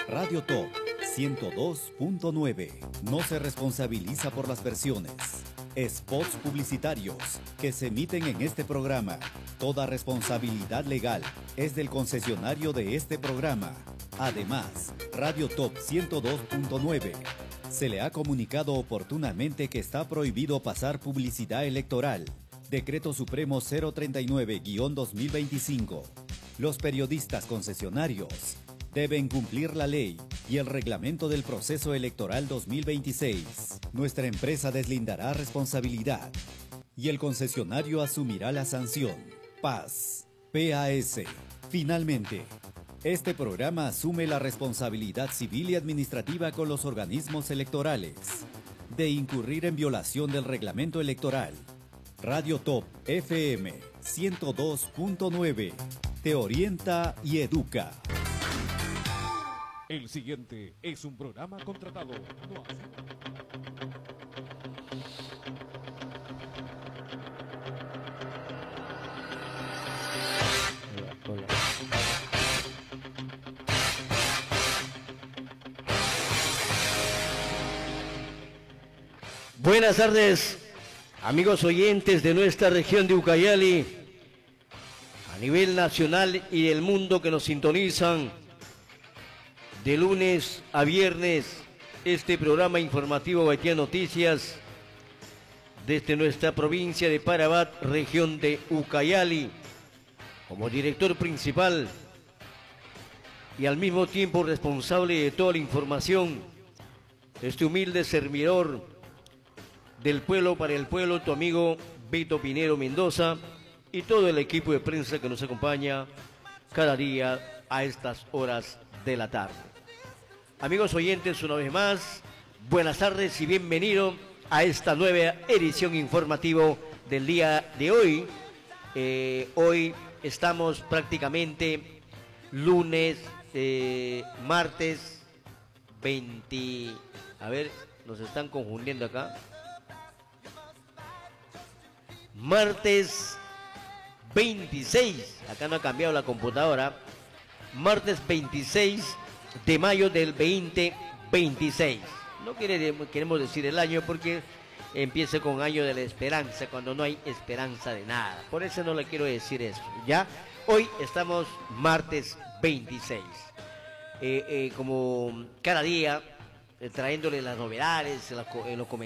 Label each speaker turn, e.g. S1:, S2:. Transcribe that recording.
S1: Radio Top 102.9 no se responsabiliza por las versiones, spots publicitarios que se emiten en este programa. Toda responsabilidad legal es del concesionario de este programa. Además, Radio Top 102.9 se le ha comunicado oportunamente que está prohibido pasar publicidad electoral. Decreto Supremo 039-2025. Los periodistas concesionarios deben cumplir la ley y el reglamento del proceso electoral 2026. Nuestra empresa deslindará responsabilidad y el concesionario asumirá la sanción. Paz. PAS. Finalmente, este programa asume la responsabilidad civil y administrativa con los organismos electorales de incurrir en violación del reglamento electoral. Radio Top FM 102.9 te orienta y educa.
S2: El siguiente es un programa contratado. No hace...
S3: Hola. Buenas tardes, amigos oyentes de nuestra región de Ucayali, a nivel nacional y del mundo que nos sintonizan de lunes a viernes, este programa informativo Baitiá Noticias desde nuestra provincia de Parabat, región de Ucayali, como director principal y al mismo tiempo responsable de toda la información, este humilde servidor del pueblo para el pueblo, tu amigo Vito Pinero Mendoza y todo el equipo de prensa que nos acompaña cada día a estas horas de la tarde. Amigos oyentes, una vez más, buenas tardes y bienvenido a esta nueva edición informativa del día de hoy. Hoy estamos prácticamente lunes, martes 20... A ver, nos están confundiendo acá. Martes 26, acá no ha cambiado la computadora, martes 26 de mayo del 2026. No queremos decir el año porque empieza con año de la esperanza, cuando no hay esperanza de nada. Por eso no le quiero decir eso, ¿ya? Hoy estamos martes 26. Como cada día, trayéndole las novedades, los comentarios.